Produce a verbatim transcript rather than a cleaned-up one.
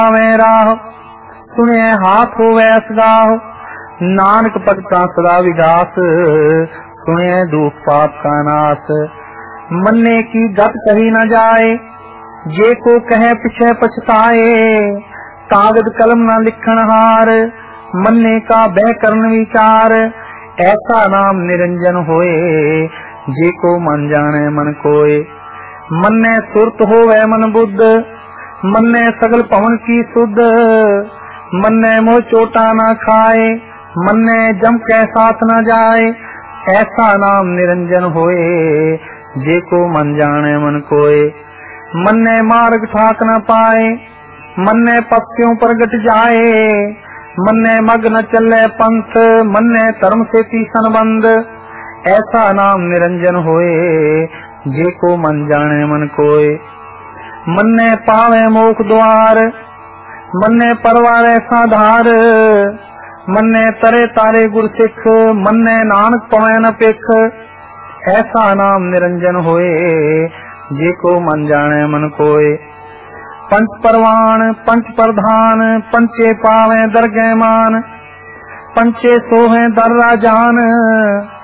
आवे राह, सुने हाथ होवे असगाह। नानक भगता सदा विगास, सुने दुख पाप का नाश। मन्ने की गत कही न जाए, जे को कहे पिछे पछताए। कागज कलम न लिखन हार, मन्ने का बह करन विचार। ऐसा नाम निरंजन होए, जे को मन जाने मन कोय। मन्ने सुरत होवे मन बुद्ध, मन्ने सगल पवन की सुध। मन्ने मोह चोटा न खाए, मन्ने जम के साथ न जाए। ऐसा नाम निरंजन होए, जे को मन जाने मन कोय। मन्ने मार्ग ठाक न पाए, मन्ने पक्षियों पर गट जाए। मन्ने मग न चले पंथ, मन्ने धर्म से तीसन बंद। ऐसा नाम निरंजन होए, जे को मन जाने मन कोय। मन्ने पावे मोख द्वार, मन्ने परवारे साधार। मन्ने तरे तारे गुर सिख, मन्ने नानक पवे न पिख। ऐसा नाम निरंजन होए, जे को मन जाने मन कोय। पंच परवान पंच प्रधान, पंचे पावे दरगह मान। पंचे सोहे दर राजान,